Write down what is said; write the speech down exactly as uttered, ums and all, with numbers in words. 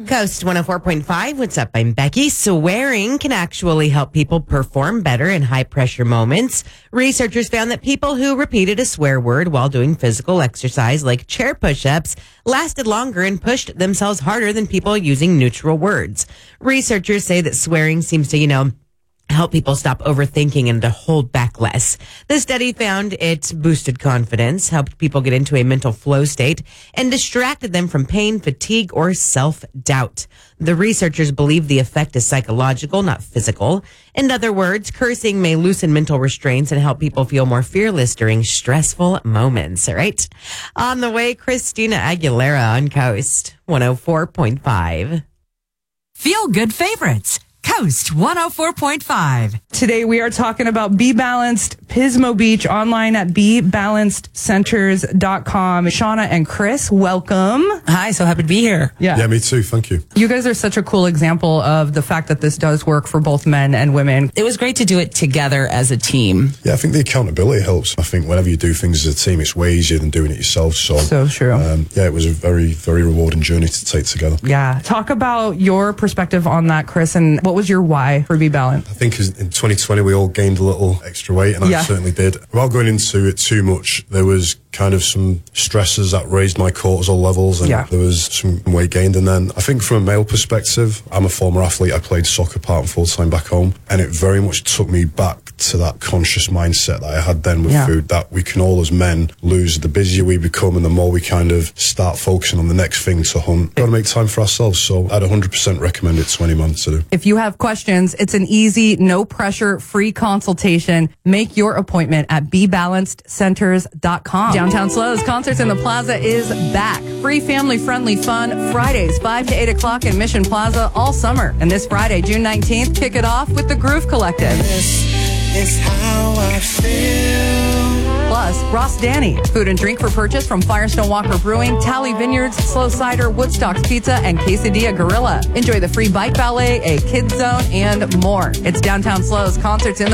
Coast one oh four point five. What's up? I'm Becky. Swearing can actually help people perform better in high-pressure moments. Researchers found that people who repeated a swear word while doing physical exercise like chair push-ups lasted longer and pushed themselves harder than people using neutral words. Researchers say that swearing seems to, you know, help people stop overthinking and to hold back less. The study found it boosted confidence, helped people get into a mental flow state, and distracted them from pain, fatigue, or self-doubt. The researchers believe the effect is psychological, not physical. In other words, cursing may loosen mental restraints and help people feel more fearless during stressful moments. All right. On the way, Christina Aguilera on Coast one oh four point five. Feel good favorites. Coast one oh four point five. Today we are talking about Be Balanced Pismo Beach, online at be balanced centers dot com. Shauna and Chris, welcome. Hi, so happy to be here. Yeah. Yeah, me too. Thank you. You guys are such a cool example of the fact that this does work for both men and women. It was great to do it together as a team. Yeah, I think the accountability helps. I think whenever you do things as a team, it's way easier than doing it yourself. So, So true. Um, yeah, it was a very, very rewarding journey to take together. Yeah. Talk about your perspective on that, Chris, and what was your why for Be Balanced? I think in twenty twenty we all gained a little extra weight, and Yeah. I certainly did. Without going into it too much, there was kind of some stresses that raised my cortisol levels, and Yeah. there was some weight gained. And then I think from a male perspective, I'm a former athlete. I played soccer part and full time back home, and it very much took me back to that conscious mindset that I had then with Yeah. food, that we can all as men lose the busier we become and the more we kind of start focusing on the next thing to hunt. Got to make time for ourselves. So I'd one hundred percent recommend it to any man to do. If you have questions, it's an easy, no pressure, free consultation. Make your appointment at be balanced centers dot com. Downtown Slows Concerts in the Plaza is back. Free family friendly fun Fridays, five to eight o'clock in Mission Plaza all summer. And this Friday, June nineteenth, kick it off with the Groove Collective. It's how I feel. Plus, Ross Danny. Food and drink for purchase from Firestone Walker Brewing, Tally Vineyards, Slow Cider, Woodstock's Pizza, and Quesadilla Gorilla. Enjoy the free bike ballet, a kids zone, and more. It's Downtown Slows Concerts in the